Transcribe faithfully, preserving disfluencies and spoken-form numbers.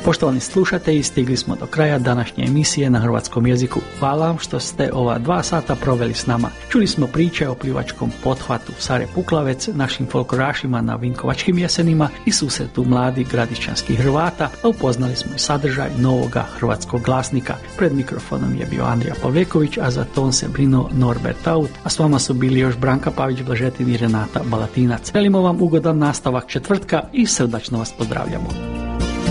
Poštovani slušatelji, stigli smo do kraja današnje emisije na hrvatskom jeziku. Hvala vam što ste ova dva sata proveli s nama. Čuli smo priče o plivačkom pothvatu Sare Puklavec, našim folklorašima na Vinkovačkim jesenima i susretu mladih gradišćanskih Hrvata, a upoznali smo i sadržaj novoga hrvatskog glasnika. Pred mikrofonom je bio Andrija Pavleković, a za ton se brinuo Norbert Taut, a s vama su bili još Branka Pavić-Blažetin i Renata Balatinac. Želimo vam ugodan nastavak četvrtka i srdačno vas pozdravljamo.